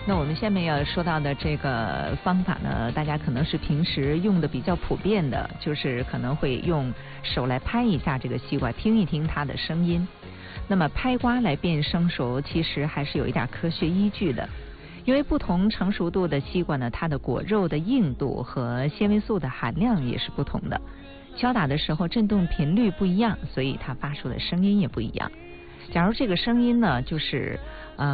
那我们下面要说到的这个方法呢，大家可能是平时用的比较普遍的，就是可能会用手来拍一下这个西瓜，听一听它的声音。那么拍瓜来辨生熟，其实还是有一点科学依据的，因为不同成熟度的西瓜呢，它的果肉的硬度和纤维素的含量也是不同的。敲打的时候振动频率不一样，所以它发出的声音也不一样。假如这个声音呢，就是